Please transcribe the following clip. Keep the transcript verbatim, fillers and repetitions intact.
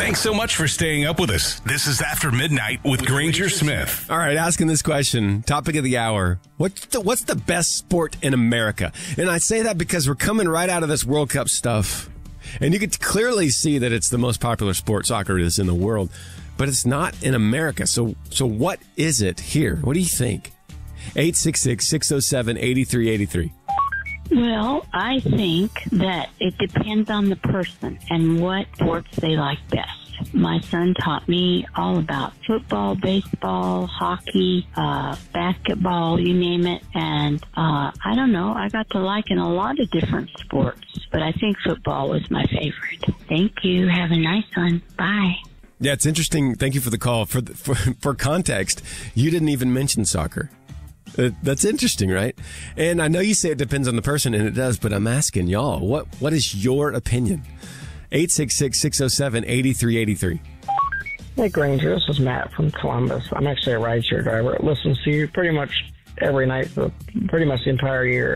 Thanks so much for staying up with us. This is After Midnight with Granger Smith. All right, asking this question, topic of the hour. What's the, what's the best sport in America? And I say that because we're coming right out of this World Cup stuff. And you can clearly see that it's the most popular sport, soccer is, in the world. But it's not in America. So so what is it here? What do you think? eight six six, six oh seven, eight three eight three. Well, I think that it depends on the person and what sports they like best. My son taught me all about football, baseball, hockey, uh, basketball, you name it. And uh, I don't know, I got to liking a lot of different sports, but I think football was my favorite. Thank you. Have a nice one. Bye. Yeah, it's interesting. Thank you for the call. For, the, for, for context, you didn't even mention soccer. Uh, that's interesting, right? And I know you say it depends on the person, and it does, but I'm asking y'all, what what is your opinion? eight six six, six oh seven, eight three eight three. Hey, Granger, this is Matt from Columbus. I'm actually a rideshare driver. It listens to you pretty much every night for pretty much the entire year.